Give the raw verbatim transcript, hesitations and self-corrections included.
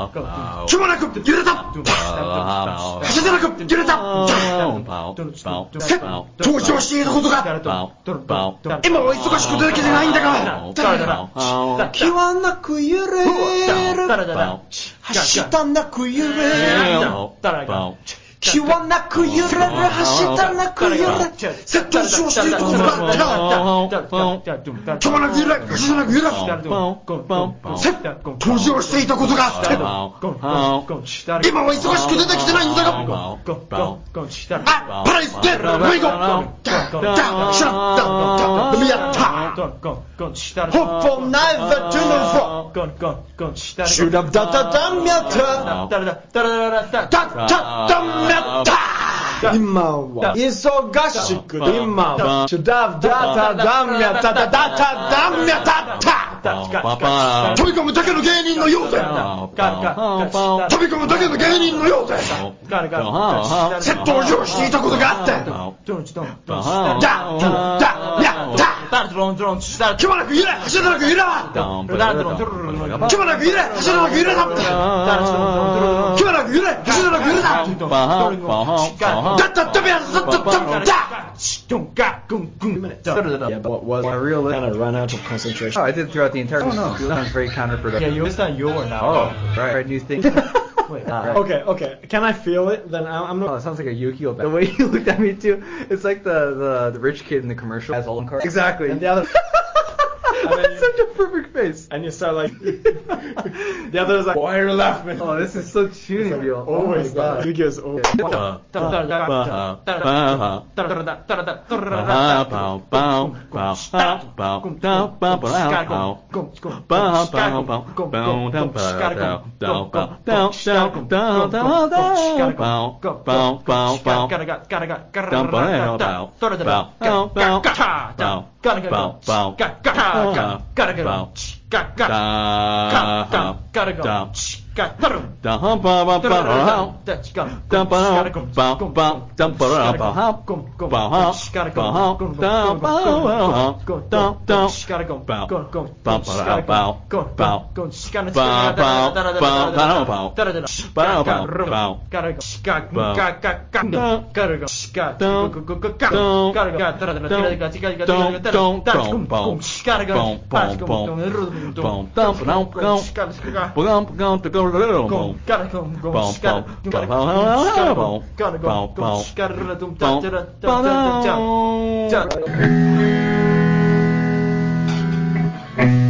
気もなく揺れた走れなく揺れた登場していることが今は忙しくてできてないんだが気はなく揺れる走ったなく揺れる気はなく揺れる走ったなく揺れるセットしをしていることが気はなく揺れ走らなく揺れセット登場していたことがあって今は忙しく出てきてないんだがあパライスゲームウィゴダダシャッダダミヤタHope for neither to know for Should have da da daミヤタだだだミヤタ今は忙しく今はシュダダダダミヤタダダダダミヤタタ飛び込むだけの芸人のようで飛び込むだけの芸人のようでセットを用意していたことがあってダダミヤタ気もなく揺れ走らなく揺れは気もなく揺れ走らなく揺れだ気もなく揺れ走らなく揺れだだったダメやだったダメだ Yeah, but was I really kind of run out of concentration? Oh, I did throughout the entire. Oh no, that was very counterproductive. Yeah, it's not your now. Oh, right, right, new thing. Wait, uh, okay, okay. Can I feel it? Then I'm, I'm not. Oh, it sounds like a Yu-Gi-Oh! The way you looked at me too, it's like the the, the rich kid in the commercial has all the cards. Exactly. And the other. That's you, such a perfect face. And you start like. The other is like. Why are you laughing? Oh, this is so tuny, like, Bill. Always. Oh my God. Yu-Gi-Oh's always. Gotta go. Gotta go. Gotta go. Gotta go. Gotta go. Gotta go, go, gotta go, gotta go, gotta go, go, gotta go,